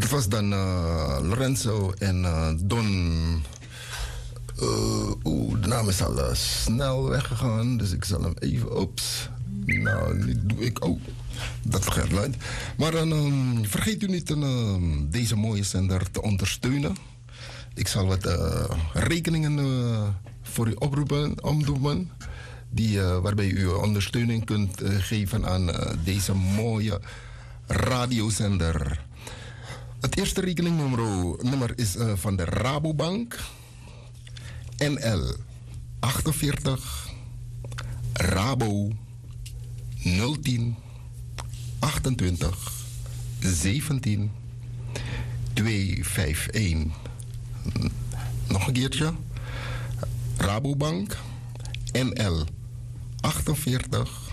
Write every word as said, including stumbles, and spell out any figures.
Dat was dan uh, Lorenzo en uh, Don. Uh, Oeh, de naam is al uh, snel weggegaan, dus ik zal hem even. Oeps. Nou, nu doe ik. Oh, dat vergeet luid. Maar dan um, vergeet u niet uh, deze mooie zender te ondersteunen. Ik zal wat uh, rekeningen uh, voor u oproepen, omdoen. Die, uh, waarbij u ondersteuning kunt uh, geven aan uh, deze mooie radiozender. Het eerste rekeningnummer nummer is uh, van de Rabobank. N L achtenveertig Rabo nul tien achtentwintig zeventien tweehonderdvijfenvijftig. Nog een keertje. Rabobank N L achtenveertig